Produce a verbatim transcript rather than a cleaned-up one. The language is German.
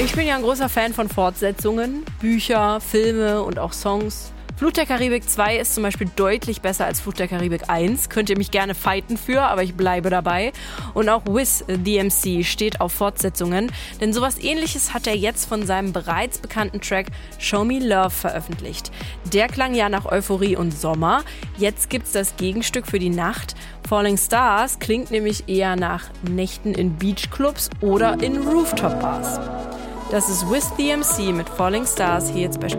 Ich bin ja ein großer Fan von Fortsetzungen, Bücher, Filme und auch Songs. Fluch der Karibik zwei ist zum Beispiel deutlich besser als Fluch der Karibik eins. Könnt ihr mich gerne fighten für, aber ich bleibe dabei. Und auch Wiz D M C steht auf Fortsetzungen, denn sowas Ähnliches hat er jetzt von seinem bereits bekannten Track Show Me Love veröffentlicht. Der klang ja nach Euphorie und Sommer. Jetzt gibt's das Gegenstück für die Nacht. Falling Stars klingt nämlich eher nach Nächten in Beachclubs oder in Rooftop-Bars. Das ist Wiz D M C mit Falling Stars hier jetzt bei